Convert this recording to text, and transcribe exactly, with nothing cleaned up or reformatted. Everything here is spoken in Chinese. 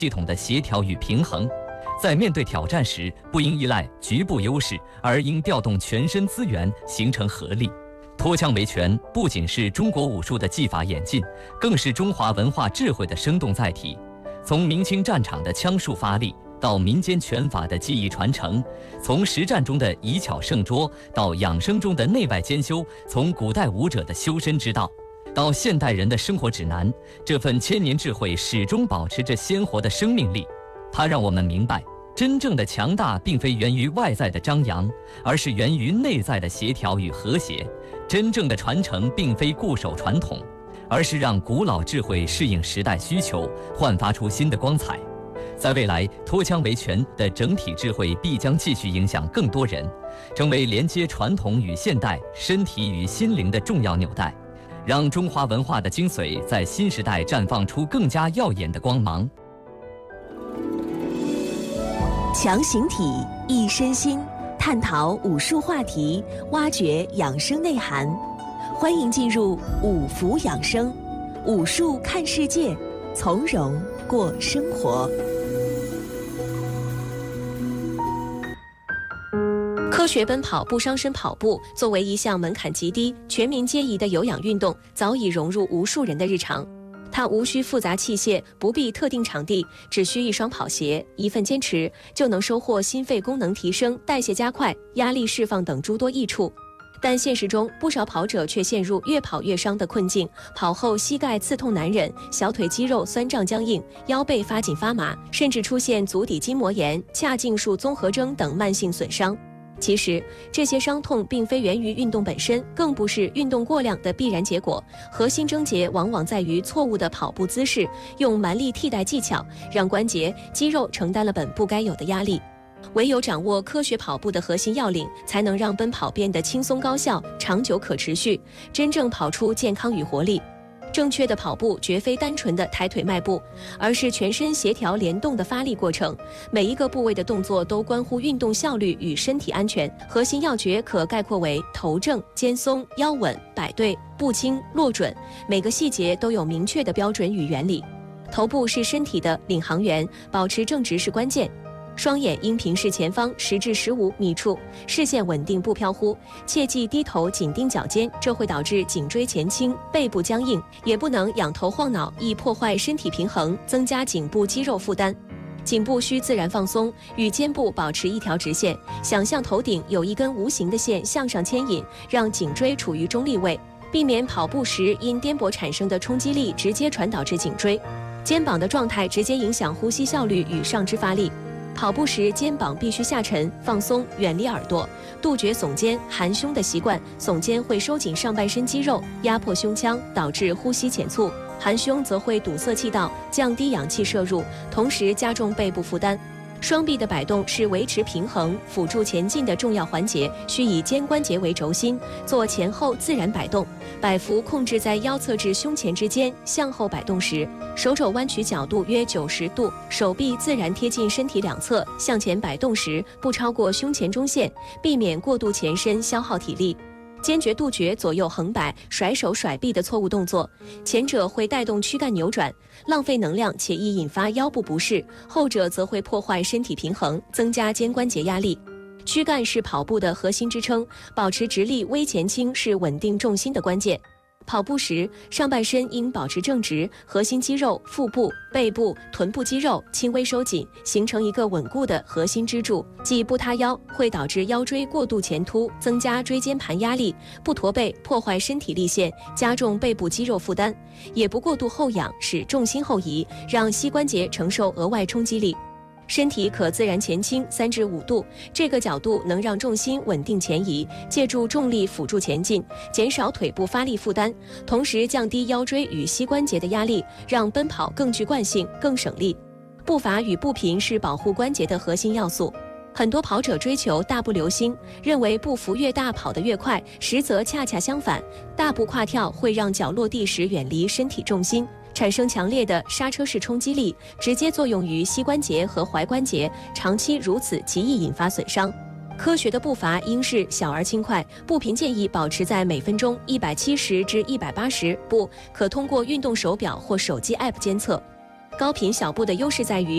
系统的协调与平衡。在面对挑战时，不应依赖局部优势，而应调动全身资源，形成合力。脱枪维拳不仅是中国武术的技法演进，更是中华文化智慧的生动载体。从明清战场的枪术发力，到民间拳法的技艺传承，从实战中的以巧胜拙，到养生中的内外兼修，从古代武者的修身之道，到现代人的生活指南，这份千年智慧始终保持着鲜活的生命力。它让我们明白，真正的强大并非源于外在的张扬，而是源于内在的协调与和谐。真正的传承并非固守传统，而是让古老智慧适应时代需求，焕发出新的光彩。在未来，脱枪维拳的整体智慧必将继续影响更多人，成为连接传统与现代、身体与心灵的重要纽带，让中华文化的精髓在新时代绽放出更加耀眼的光芒。 强形体，益身心，探讨武术话题，挖掘养生内涵。欢迎进入五福养生，武术看世界，从容过生活。 科学奔跑不伤身跑步作为一项门槛极低、全民皆宜的有氧运动，早已融入无数人的日常。它无需复杂器械，不必特定场地，只需一双跑鞋，一份坚持，就能收获心肺功能提升、代谢加快、压力释放等诸多益处。但现实中，不少跑者却陷入越跑越伤的困境，跑后膝盖刺痛难忍，小腿肌肉酸胀僵硬，腰背发紧发麻，甚至出现足底筋膜炎、髂胫束综合征等慢性损伤。其实，这些伤痛并非源于运动本身，更不是运动过量的必然结果。核心症结往往在于错误的跑步姿势，用蛮力替代技巧，让关节、肌肉承担了本不该有的压力。唯有掌握科学跑步的核心要领，才能让奔跑变得轻松高效、长久可持续，真正跑出健康与活力。正确的跑步绝非单纯的抬腿迈步，而是全身协调联动的发力过程。每一个部位的动作都关乎运动效率与身体安全。核心要诀可概括为头正、肩松、腰稳、摆对、步轻、落准，每个细节都有明确的标准与原理。头部是身体的领航员，保持正直是关键。双眼应平视前方十至十五米处，视线稳定不飘忽，切忌低头紧盯脚尖，这会导致颈椎前倾、背部僵硬；也不能仰头晃脑，易破坏身体平衡，增加颈部肌肉负担。颈部需自然放松，与肩部保持一条直线，想象头顶有一根无形的线向上牵引，让颈椎处于中立位，避免跑步时因颠簸产生的冲击力直接传导至颈椎。肩膀的状态直接影响呼吸效率与上肢发力。跑步时，肩膀必须下沉、放松，远离耳朵，杜绝耸肩、含胸的习惯。耸肩会收紧上半身肌肉，压迫胸腔，导致呼吸减速；含胸则会堵塞气道，降低氧气摄入，同时加重背部负担。双臂的摆动是维持平衡、辅助前进的重要环节，需以肩关节为轴心，做前后自然摆动。摆幅控制在腰侧至胸前之间，向后摆动时，手肘弯曲角度约九十度，手臂自然贴近身体两侧。向前摆动时，不超过胸前中线，避免过度前伸消耗体力。坚决杜绝左右横摆、甩手甩臂的错误动作，前者会带动躯干扭转，浪费能量且易引发腰部不适；后者则会破坏身体平衡，增加肩关节压力。躯干是跑步的核心支撑，保持直立微前倾是稳定重心的关键。跑步时，上半身应保持正直，核心肌肉、腹部、背部、臀部肌肉轻微收紧，形成一个稳固的核心支柱，即不塌腰，会导致腰椎过度前凸，增加椎间盘压力；不驼背，破坏身体立线，加重背部肌肉负担；也不过度后仰，使重心后移，让膝关节承受额外冲击力。身体可自然前倾三至五度，这个角度能让重心稳定前移，借助重力辅助前进，减少腿部发力负担，同时降低腰椎与膝关节的压力，让奔跑更具惯性、更省力。步伐与步频是保护关节的核心要素。很多跑者追求大步流星，认为步幅越大跑得越快，实则恰恰相反，大步跨跳会让脚落地时远离身体重心，产生强烈的刹车式冲击力，直接作用于膝关节和踝关节，长期如此极易引发损伤。科学的步伐应是小而轻快，步频建议保持在每分钟一百七十至一百八十步，可通过运动手表或手机 App 监测。高频小步的优势在于